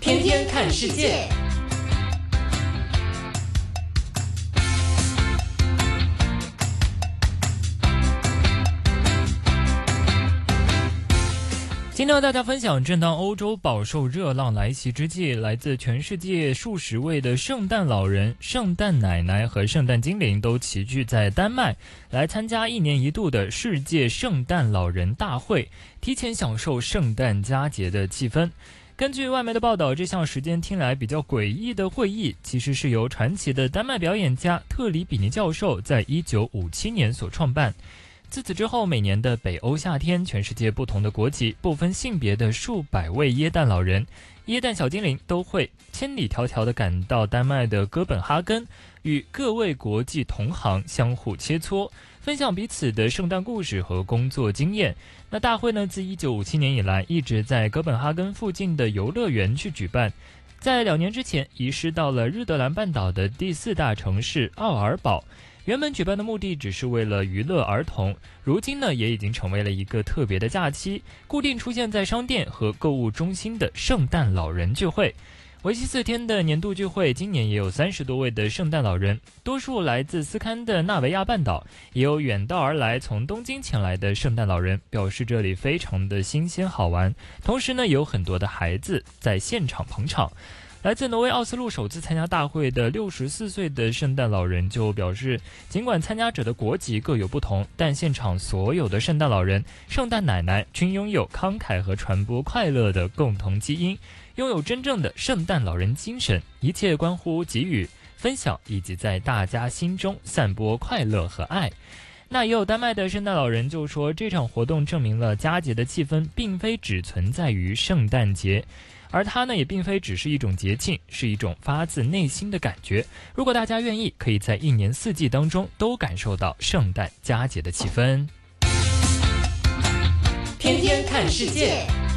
天天看世界。今天和大家分享，正当欧洲饱受热浪来袭之际，来自全世界数十位的圣诞老人、圣诞奶奶和圣诞精灵都齐聚在丹麦，来参加一年一度的世界圣诞老人大会，提前享受圣诞佳节的气氛。根据外媒的报道，这项时间听来比较诡异的会议，其实是由传奇的丹麦表演家特里比尼教授在1957年所创办。自此之后，每年的北欧夏天，全世界不同的国籍、不分性别的数百位耶诞老人、耶诞小精灵都会千里迢迢地赶到丹麦的哥本哈根，与各位国际同行相互切磋，分享彼此的圣诞故事和工作经验。那大会呢，自1957年以来一直在哥本哈根附近的游乐园去举办，在2年之前移师到了日德兰半岛的第4大城市奥尔堡。原本举办的目的只是为了娱乐儿童，如今呢也已经成为了一个特别的假期，固定出现在商店和购物中心的圣诞老人聚会。为期4天的年度聚会，今年也有30多位的圣诞老人，多数来自斯堪的纳维亚半岛，也有远道而来从东京前来的圣诞老人，表示这里非常的新鲜好玩。同时呢，有很多的孩子在现场捧场。来自挪威奥斯陆首次参加大会的64岁的圣诞老人就表示，尽管参加者的国籍各有不同，但现场所有的圣诞老人、圣诞奶奶均拥有慷慨和传播快乐的共同基因，拥有真正的圣诞老人精神，一切关乎给予、分享以及在大家心中散播快乐和爱。那也有丹麦的圣诞老人就说，这场活动证明了佳节的气氛并非只存在于圣诞节，而它呢也并非只是一种节庆，是一种发自内心的感觉。如果大家愿意，可以在一年四季当中都感受到圣诞佳节的气氛。 天天看世界。